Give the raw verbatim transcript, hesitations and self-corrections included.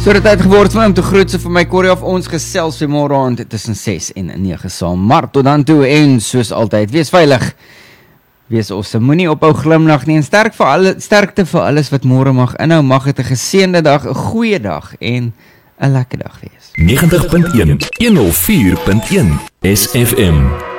So dit het geword vir my om te groet so vir my Corrie of ons gesels vir môre aand tussen ses en nege saam. Maar tot dan toe en soos altyd, wees veilig. Wees awesome, moenie ophou glimlag nie en sterk vir alle, sterkte vir alles wat môre mag inhou. Mag dit 'n geseënde dag, 'n goeie dag en 'n lekker dag wees. negentig punt een, honderd vier punt een S F M